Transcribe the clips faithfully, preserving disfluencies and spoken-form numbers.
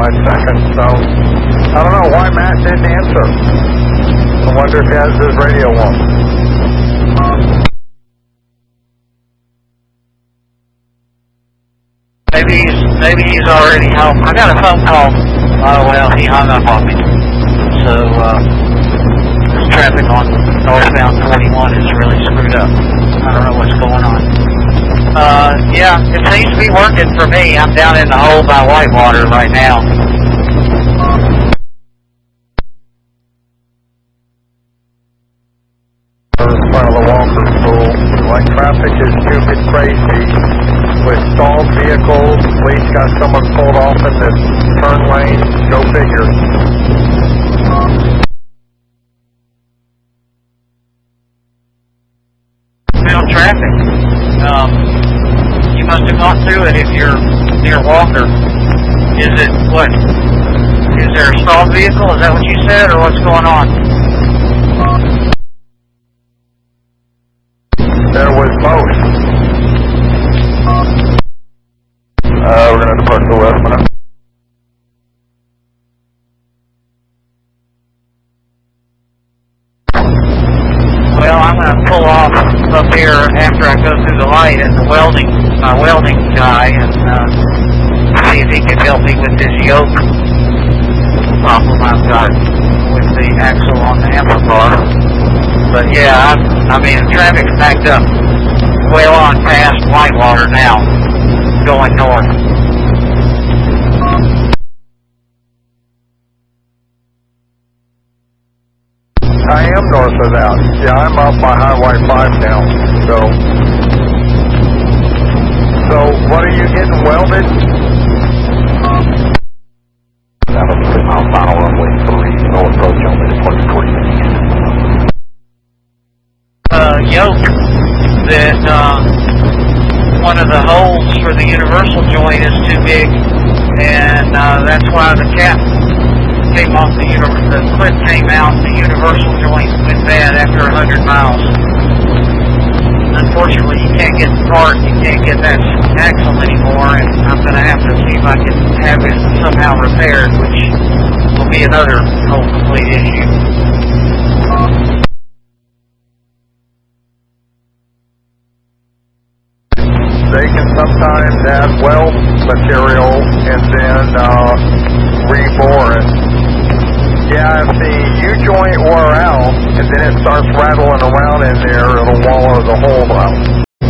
forty-five seconds, so I don't know why Matt didn't answer. I wonder if he has his radio on. Maybe he's, maybe he's already home. I got a phone call. Oh, well, he hung up on me. So, uh, this traffic on northbound forty-one is really screwed up. I don't know what's going on. Uh, yeah, it seems to be working for me. I'm down in the hole by Whitewater right now. In front of the Walker School, like traffic is stupid crazy with stalled vehicles. Police got someone pulled off in the turn lane. Go figure. Found traffic. Um, you must have gone through it if you're near Walker. Is it what? Is there a stalled vehicle? Is that what you said, or what's going on? There was both. Uh, we're going to depart to West Minute. Well, I'm going to pull off up here after I go through the light at the welding, my welding guy, and uh, see if he can help me with this yoke problem I've got with the axle on the handlebar. But yeah, I'm, I mean, the traffic's backed up well on past Whitewater now, going north. I am north of that. Yeah, I'm up by Highway five now. So, so what are you getting welded? That was three mile final runway three, no approach on the twenty twenty east. Uh, yoke that uh, one of the holes for the universal joint is too big, and uh, that's why the cap came off the universal, the clip came out, the universal joint went bad after one hundred miles. Unfortunately, you can't get the part, you can't get that axle anymore, and I'm going to have to see if I can have it somehow repaired, which will be another whole complete issue. They can sometimes add weld material and then uh, rebore it. Yeah, if the U-joint wore out and then it starts rattling around in there, it'll wallow the hole out.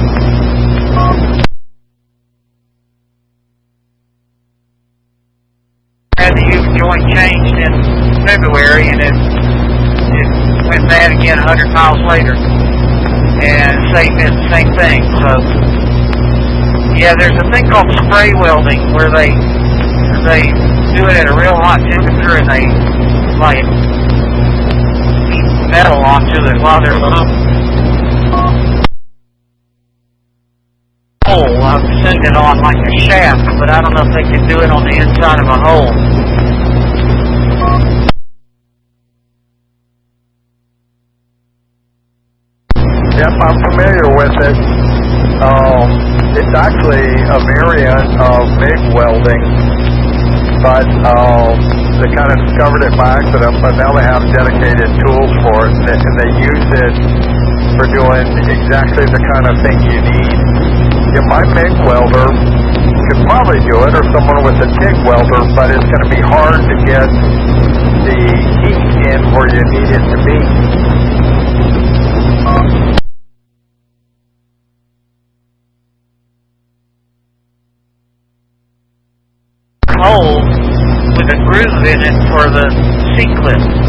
I had the U-joint changed in February, and it, it went bad again one hundred miles later. And same, same thing, so... Yeah, there's a thing called spray welding where they they do it at a real hot temperature and they like heat metal onto it while they're up. Hole, I've seen it on like a shaft, but I don't know if they can do it on the inside of a hole. Yep, I'm familiar with it. Um, it's actually a variant of MIG welding, but um, they kind of discovered it by accident, but now they have dedicated tools for it, and they use it for doing exactly the kind of thing you need. Yeah, my MIG welder could probably do it, or someone with a TIG welder, but it's going to be hard to get the heat in where you need it to be. Hole with a groove in it for the C-clip.